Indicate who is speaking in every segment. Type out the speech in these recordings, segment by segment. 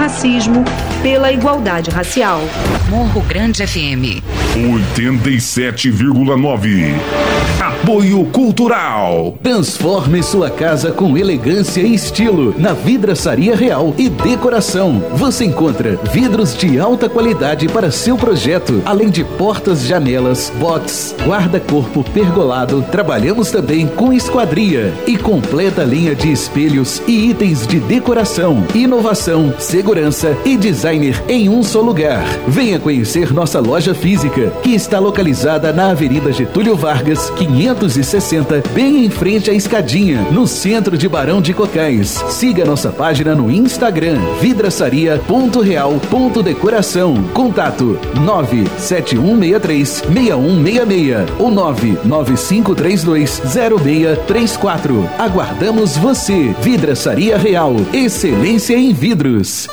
Speaker 1: racismo, pela igualdade racial.
Speaker 2: Morro Grande FM
Speaker 3: 87,9. Apoio Cultural.
Speaker 4: Transforme sua casa com elegância e estilo na Vidraçaria Real e Decoração. Você encontra vidros de alta qualidade para seu projeto, além de portas, janelas, box, guarda-corpo pergolado. Trabalhamos também com esquadria e completa linha de espelhos e itens de decoração, inovação, segurança e designer em um só lugar. Venha conhecer nossa loja física, que está localizada na Avenida Getúlio Vargas, 560, bem em frente à Escadinha, no centro de Barão de Cocais. Siga nossa página no Instagram, vidraçaria.real.decoração. Contato 97163-6166 ou 99532-0634. Aguardamos você. Vidraçaria Real, excelência em vidros.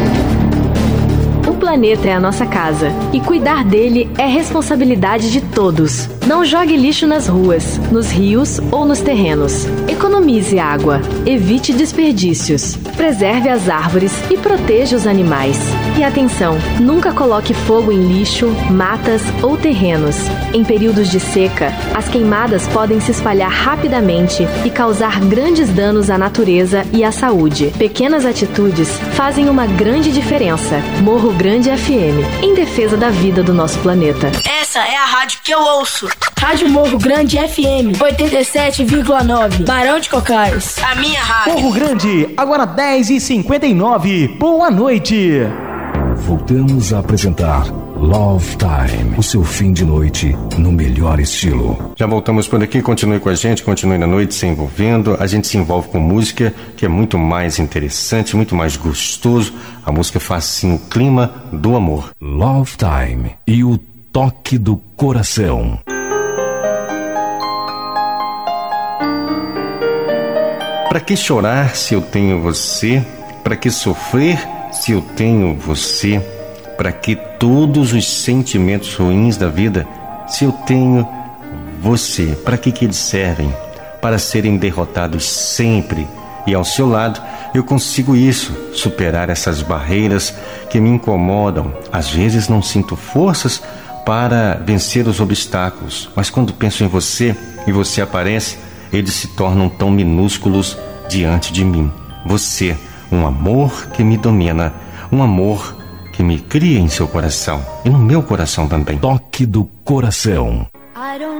Speaker 5: O planeta é a nossa casa e cuidar dele é responsabilidade de todos. Não jogue lixo nas ruas, nos rios ou nos terrenos. Economize água, evite desperdícios, preserve as árvores e proteja os animais. E atenção, nunca coloque fogo em lixo, matas ou terrenos. Em períodos de seca, as queimadas podem se espalhar rapidamente e causar grandes danos à natureza e à saúde. Pequenas atitudes fazem uma grande diferença. Morro Grande FM, em defesa da vida do nosso planeta.
Speaker 6: Essa é a rádio que eu ouço. Rádio Morro Grande FM 87,9, Barão de Cocais. A minha rádio.
Speaker 7: Morro Grande, agora 10h59. Boa noite.
Speaker 3: Voltamos a apresentar Love Time, o seu fim de noite no melhor estilo.
Speaker 8: Já voltamos por aqui, continue com a gente, continue na noite se envolvendo. A gente se envolve com música, que é muito mais interessante, muito mais gostoso. A música faz sim o clima do amor.
Speaker 3: Love Time e o toque do coração.
Speaker 8: Para que chorar se eu tenho você? Para que sofrer se eu tenho você? Para que todos os sentimentos ruins da vida se eu tenho você? Para que eles servem? Para serem derrotados sempre. E ao seu lado eu consigo isso, superar essas barreiras que me incomodam. Às vezes não sinto forças para vencer os obstáculos, mas quando penso em você e você aparece, eles se tornam tão minúsculos diante de mim. Você, um amor que me domina, um amor que me cria em seu coração e no meu coração também.
Speaker 3: Toque do coração.